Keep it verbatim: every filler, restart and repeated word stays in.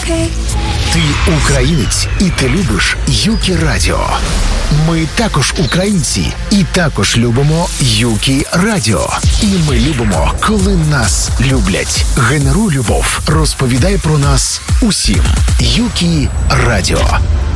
okay. Ти українець і ти любиш Юкі Радіо. Ми також українці і також любимо Юкі Радіо. І ми любимо, коли нас люблять. Генеруй любов. Розповідай про нас усім. Юкі Радіо.